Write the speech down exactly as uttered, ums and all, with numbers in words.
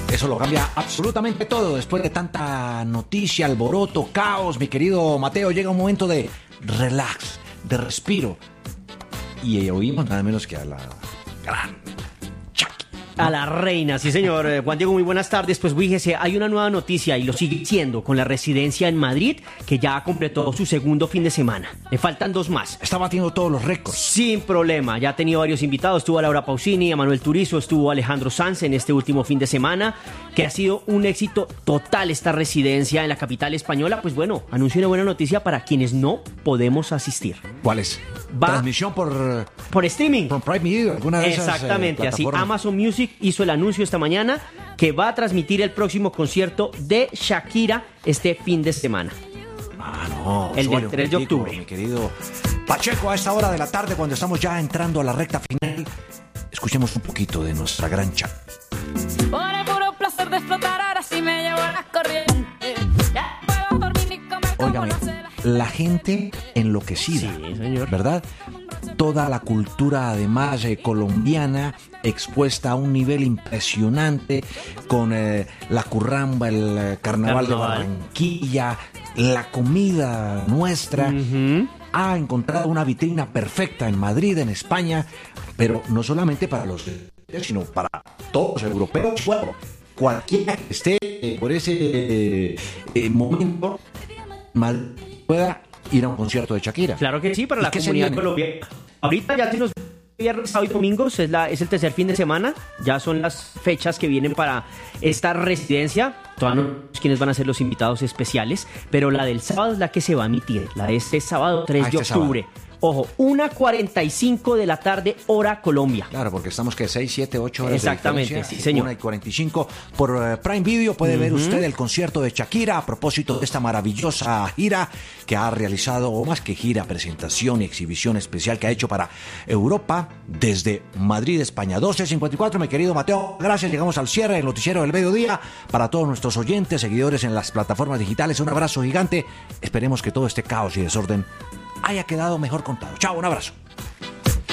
Eso lo cambia absolutamente todo. Después de tanta noticia, alboroto, caos, mi querido Mateo, llega un momento de relax, de respiro. Y oímos nada menos que a la gran Shakira. A la reina, sí señor. Eh, Juan Diego, muy buenas tardes. Pues fíjese, hay una nueva noticia y lo sigue siendo con la residencia en Madrid, que ya completó su segundo fin de semana. Le faltan dos más. Está batiendo todos los récords. Sin problema, ya ha tenido varios invitados. Estuvo Laura Pausini, Manuel Turizo, estuvo Alejandro Sanz en este último fin de semana, que ha sido un éxito total esta residencia en la capital española. Pues bueno, anuncio una buena noticia para quienes no podemos asistir. ¿Cuál es? Va Transmisión por... Por streaming. Por Prime Video, alguna de esas Exactamente, eh, así plataformas. Amazon Music hizo el anuncio esta mañana que va a transmitir el próximo concierto de Shakira este fin de semana. Ah, no. El del súbale un tres de poquitico, octubre. Mi querido Pacheco, a esta hora de la tarde, cuando estamos ya entrando a la recta final, escuchemos un poquito de nuestra gran Shakira. Por el puro placer de explotar, ahora sí me llevo la corriente. Ya puedo dormir ni comer como Óigame, no sé la- la gente enloquecida, Sí, señor. ¿verdad? Toda la cultura, además, eh, colombiana, expuesta a un nivel impresionante, con eh, la curramba, el eh, carnaval, Carnaval. de Barranquilla, la comida nuestra. Ujú. Ha encontrado una vitrina perfecta en Madrid, en España, pero no solamente para los sino para todos los europeos. Bueno, cualquiera que esté eh, por ese eh, eh, momento, Madrid pueda ir a un concierto de Shakira. Claro que sí, para ¿Y la qué se comunidad viene? colombiana. Ahorita ya tiene los viernes, sábado y domingos, es, la, es el tercer fin de semana, ya son las fechas que vienen para esta residencia. Todavía no sabemos quiénes van a ser los invitados especiales, pero la del sábado es la que se va a emitir, la de este sábado tres Ah, de este octubre. Ojo, una cuarenta y cinco de la tarde, hora Colombia. Claro, porque estamos que seis, siete, ocho horas Exactamente, de diferencia. sí, señor. una y cuarenta y cinco por eh, Prime Video puede ver usted el concierto de Shakira a propósito de esta maravillosa gira que ha realizado, o más que gira, presentación y exhibición especial que ha hecho para Europa desde Madrid, España. doce cincuenta y cuatro, mi querido Mateo. Gracias, llegamos al cierre del noticiero del mediodía. Para todos nuestros oyentes, seguidores en las plataformas digitales, un abrazo gigante. Esperemos que todo este caos y desorden haya quedado mejor contado. Chao, un abrazo.